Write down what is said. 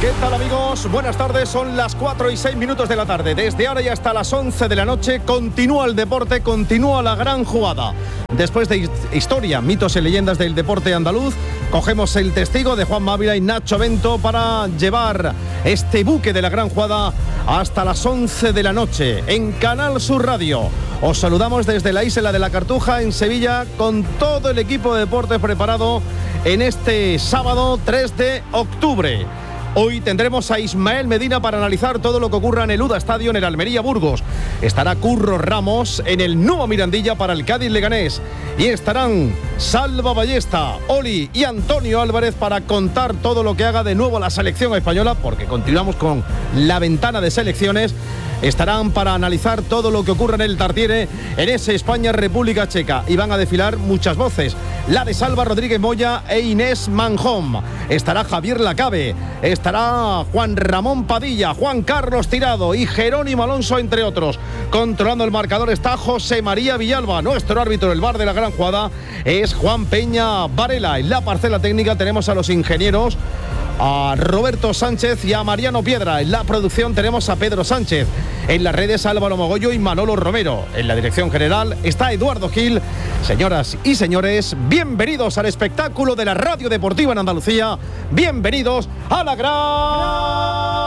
¿Qué tal, amigos? Buenas tardes, son las 4:06 de la tarde. Desde ahora y hasta las 11 de la noche continúa el deporte, continúa la gran jugada. Después de historia, mitos y leyendas del deporte andaluz, cogemos el testigo de Juan Mávila y Nacho Bento para llevar este buque de la gran jugada hasta las 11 de la noche en Canal Sur Radio. Os saludamos desde la Isla de la Cartuja en Sevilla con todo el equipo de deportes preparado en este sábado 3 de octubre. Hoy tendremos a Ismael Medina para analizar todo lo que ocurra en el UDA Estadio en el Almería Burgos. Estará Curro Ramos en el Nuevo Mirandilla para el Cádiz Leganés. Y estarán Salva Ballesta, Oli y Antonio Álvarez para contar todo lo que haga de nuevo la selección española, porque continuamos con la ventana de selecciones. Estarán para analizar todo lo que ocurra en el Tartiere, en ese España-República Checa. Y van a desfilar muchas voces. La de Salva Rodríguez Moya e Inés Manjón. Estará Javier Lacabe. Estará Juan Ramón Padilla, Juan Carlos Tirado y Jerónimo Alonso, entre otros. Controlando el marcador está José María Villalba. Nuestro árbitro del bar de la gran jugada es Juan Peña Varela. En la parcela técnica tenemos a los ingenieros, a Roberto Sánchez y a Mariano Piedra. En la producción tenemos a Pedro Sánchez. En las redes Álvaro Mogollo y Manolo Romero. En la dirección general está Eduardo Gil. Señoras y señores, bienvenidos al espectáculo de la radio deportiva en Andalucía. Bienvenidos a la gran